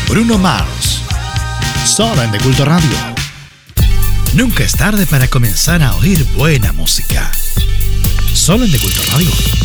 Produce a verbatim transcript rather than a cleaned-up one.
Bruno Mars. Solo en De Culto Radio. Nunca es tarde para comenzar a oír buena música. Solo en De Culto Radio.